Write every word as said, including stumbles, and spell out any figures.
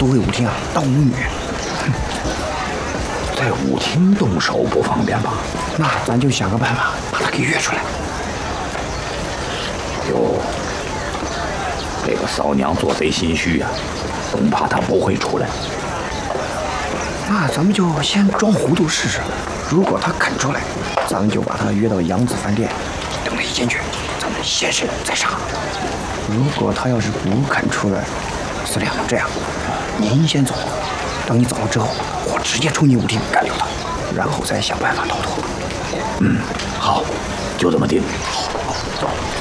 回舞厅啊当舞女。 在舞厅动手不方便吧？ 那咱就想个办法把他给约出来。 哟，这个骚娘做贼心虚呀、啊，恐怕她不会出来。 那咱们就先装糊涂试试，如果他肯出来，咱们就把他约到扬子饭店，等他一进去，咱们先审再杀。如果他要是不肯出来，司令这样，您先走，等你走了之后，我直接冲进舞厅干掉他，然后再想办法逃脱。 嗯，好，就这么定。 好，好，走。